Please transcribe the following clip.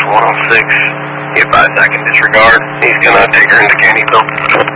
106. He advised I can disregard. He's gonna take her into Caneyville.